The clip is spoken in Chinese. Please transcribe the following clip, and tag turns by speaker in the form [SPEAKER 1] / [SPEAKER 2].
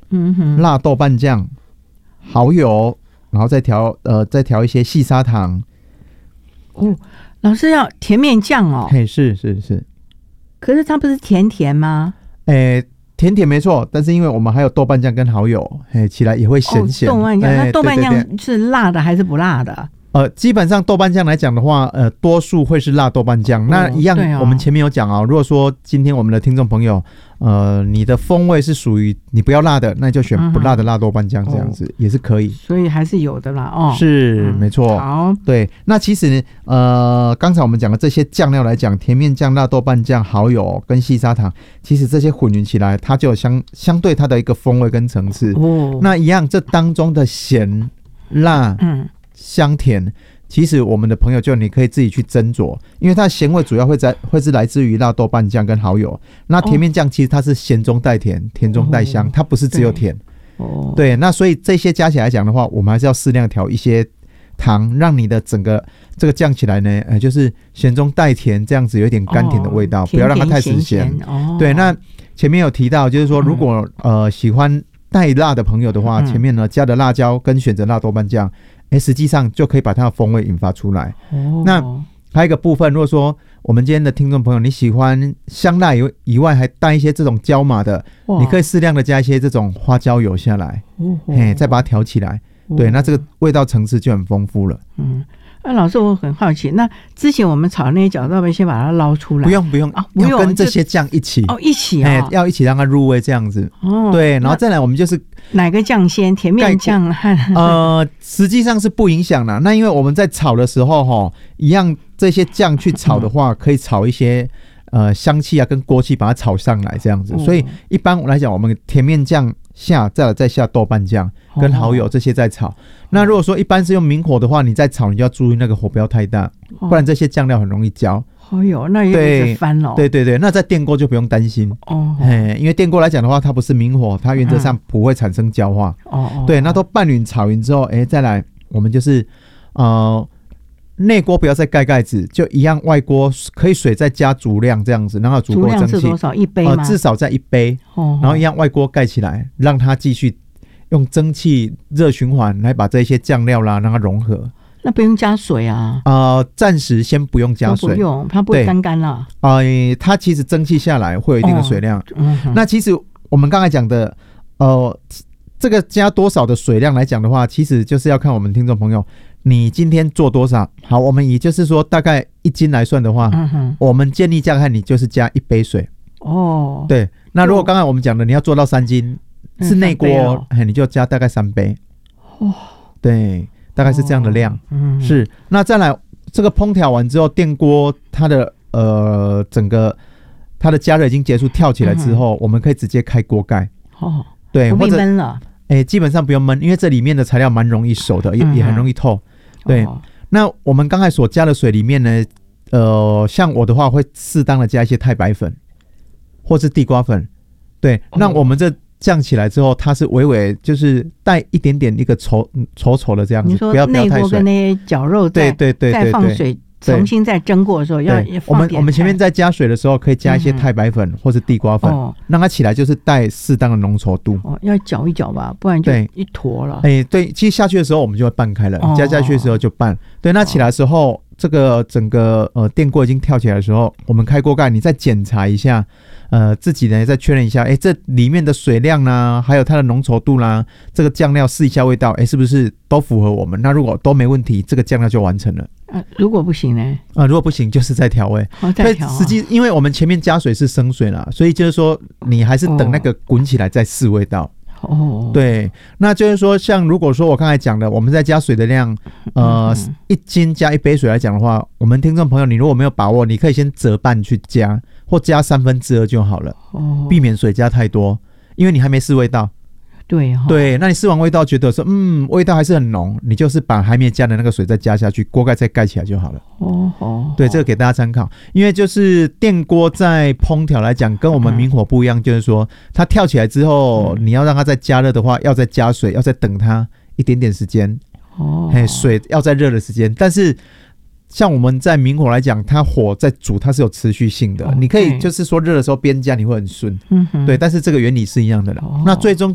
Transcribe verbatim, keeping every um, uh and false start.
[SPEAKER 1] 嗯哼，
[SPEAKER 2] 辣豆瓣酱、蚝油，然后再调呃再调一些细砂糖。
[SPEAKER 1] 哦，老师要甜面酱哦？
[SPEAKER 2] 嘿，是是是。
[SPEAKER 1] 可是它不是甜甜吗？
[SPEAKER 2] 诶，甜甜没错，但是因为我们还有豆瓣酱跟蚝油，嘿，起来也会咸咸。
[SPEAKER 1] 哦、豆瓣酱，那豆瓣
[SPEAKER 2] 对对对
[SPEAKER 1] 酱是辣的还是不辣的？
[SPEAKER 2] 呃，基本上豆瓣酱来讲的话，呃，多数会是辣豆瓣酱。哦、那一样，
[SPEAKER 1] 哦、
[SPEAKER 2] 我们前面有讲哦，如果说今天我们的听众朋友，呃，你的风味是属于你不要辣的，那就选不辣的辣豆瓣酱，这样子、嗯、也是可以。
[SPEAKER 1] 所以还是有的啦，哦，
[SPEAKER 2] 是、嗯、没错。
[SPEAKER 1] 好，
[SPEAKER 2] 对，那其实呃，刚才我们讲的这些酱料来讲，甜面酱、辣豆瓣酱、蚝油跟细砂糖，其实这些混匀起来，它就有相相对它的一个风味跟层次。哦，那一样，这当中的咸、辣、嗯。香甜，其实我们的朋友就你可以自己去斟酌，因为它的咸味主要会在会是来自于辣豆瓣酱跟蚝油。那甜面酱其实它是咸中带甜，甜中带香，它不是只有甜。哦，对，那所以这些加起来讲的话，我们还是要适量调一些糖，让你的整个这个酱起来呢，呃，就是咸中带甜，这样子有点甘甜的味道，哦、不要让它太死咸。哦，对，那前面有提到，就是说如果、嗯、呃喜欢带辣的朋友的话，嗯、前面呢加的辣椒跟选择辣豆瓣酱。欸、实际上就可以把它的风味引发出来。哦，那还有一个部分，如果说我们今天的听众朋友你喜欢香辣以外还带一些这种椒麻的，你可以适量的加一些这种花椒油下来，哦、嘿再把它调起来。哦，对，那这个味道层次就很丰富了。嗯，
[SPEAKER 1] 那老师我很好奇，那之前我们炒那些饺子，要不要先把它捞出来？
[SPEAKER 2] 不用不用，啊、不用要跟这些酱一起
[SPEAKER 1] 哦，一起啊、哦，
[SPEAKER 2] 要一起让它入味这样子。哦，对，然后再来我们就是
[SPEAKER 1] 哪个酱先？甜面酱和
[SPEAKER 2] 呃，实际上是不影响啦。那因为我们在炒的时候哈，一样这些酱去炒的话，可以炒一些呃香气啊跟锅气把它炒上来这样子。哦、所以一般来讲，我们甜面酱下，再来再下豆瓣酱跟蚝油这些再炒。哦，那如果说一般是用明火的话，你再炒你就要注意那个火不要太大，不然这些酱料很容易焦。
[SPEAKER 1] 哦哟，那也一直翻哦。
[SPEAKER 2] 对对对，那在电锅就不用担心哦，因为电锅来讲的话，它不是明火，它原则上不会产生焦化。哦、嗯，对，那都拌匀炒匀之后，哎，再来我们就是呃内锅不要再盖盖子，就一样外锅可以水再加足量这样子，然后足够蒸汽。
[SPEAKER 1] 足量是多少？一杯吗？
[SPEAKER 2] 呃，至少在一杯。哦，然后一样外锅盖起来，让它继续用蒸汽热循环来把这些酱料啦让它融合。
[SPEAKER 1] 那不用加水啊？
[SPEAKER 2] 呃，暂时先不用加水，
[SPEAKER 1] 不用，它不会干干啦。
[SPEAKER 2] 呃，它其实蒸汽下来会有一定的水量。哦嗯、那其实我们刚才讲的，呃，这个加多少的水量来讲的话，其实就是要看我们听众朋友，你今天做多少。好，我们以就是说大概一斤来算的话，嗯、我们建议加看你就是加一杯水。哦，对。那如果刚才我们讲的你要做到三斤，是内锅、哦，你就加大概三杯。哦，对。大概是这样的量。哦嗯、是。那再来这个烹调完之后，电锅它的呃整个它的加热已经结束，跳起来之后，嗯、我们可以直接开锅盖。哦，对，
[SPEAKER 1] 不必焖了。
[SPEAKER 2] 哎，基本上不用焖，因为这里面的材料蛮容易熟的，也、嗯、也很容易透。对。哦、那我们刚才所加的水里面呢，呃，像我的话会适当的加一些太白粉，或是地瓜粉。对，哦、那我们这。降起来之后，它是微微就是带一点点一个稠稠稠的这样子，
[SPEAKER 1] 你说
[SPEAKER 2] 不要不要太水。
[SPEAKER 1] 内锅跟那些绞肉再
[SPEAKER 2] 对对对对对
[SPEAKER 1] 再放水重新再蒸过的时候，要
[SPEAKER 2] 我们我们前面在加水的时候，可以加一些太白粉或是地瓜粉，嗯、让它起来就是带适当的浓稠度。
[SPEAKER 1] 哦，要搅一搅吧，不然就一坨了。
[SPEAKER 2] 哎，对，其实下去的时候我们就会拌开了，哦、加下去的时候就拌。对，那起来的时候，哦、这个整个呃电锅已经跳起来的时候，我们开锅盖，你再检查一下。呃，自己呢再确认一下，哎，这里面的水量啦，还有它的浓稠度啦，这个酱料试一下味道，哎，是不是都符合我们？那如果都没问题，这个酱料就完成了。
[SPEAKER 1] 呃，如果不行呢？
[SPEAKER 2] 啊、呃，如果不行，就是再调味。
[SPEAKER 1] 哦，再调、哦。
[SPEAKER 2] 实际，因为我们前面加水是生水啦，所以就是说，你还是等那个滚起来再试味道。哦，对，那就是说，像如果说我刚才讲的，我们在加水的量，呃，嗯、一斤加一杯水来讲的话，我们听众朋友，你如果没有把握，你可以先折半去加。或加三分之二就好了，哦，避免水加太多，因为你还没试味道。
[SPEAKER 1] 对、哦、
[SPEAKER 2] 对，那你试完味道觉得说，嗯，味道还是很浓，你就是把还没加的那个水再加下去，锅盖再盖起来就好了。哦哦，对，这个给大家参考，因为就是电锅在烹调来讲，跟我们明火不一样，嗯、就是说它跳起来之后，嗯、你要让它再加热的话，要再加水，要再等它一点点时间。哦，嘿，水要再热的时间，但是。像我们在明火来讲，它火在煮，它是有持续性的。哦、你可以就是说热的时候边加，你会很顺。嗯，对，但是这个原理是一样的啦。哦、那最终